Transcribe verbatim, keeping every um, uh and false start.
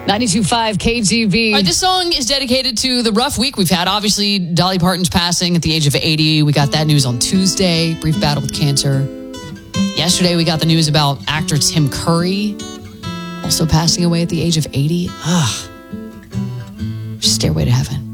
ninety-two point five K G B. All right, this song is dedicated to the rough week we've had. Obviously, Dolly Parton's passing at the age of eighty. We got that news on Tuesday. Brief battle with cancer. Yesterday, we got the news about actor Tim Curry also passing away at the age of eighty. Ugh. Stairway to Heaven.